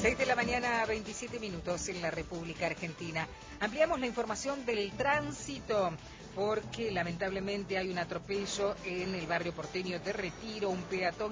6 de la mañana, 27 minutos en la República Argentina. Ampliamos la información del tránsito porque lamentablemente hay un atropello en el barrio porteño de Retiro, un peatón